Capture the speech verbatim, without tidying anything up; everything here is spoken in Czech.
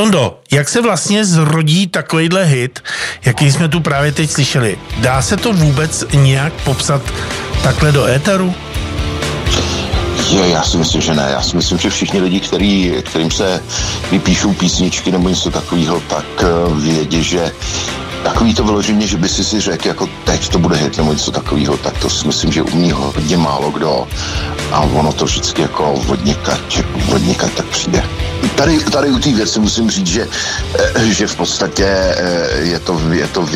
Tondo, jak se vlastně zrodí takovýhle hit, jaký jsme tu právě teď slyšeli? Dá se to vůbec nějak popsat takhle do éteru? Je, já si myslím, že ne. Já si myslím, že všichni lidi, který, kterým se vypíšou písničky nebo něco takového, tak vědí, že takový to vyložení, že by si si řekl, jako teď to bude hit nebo něco takového, tak to si myslím, že umí hodně málo kdo. A ono to vždycky jako odněkať, odněkať tak přijde. Tady, tady u té věci musím říct, že, že v podstatě je to, je to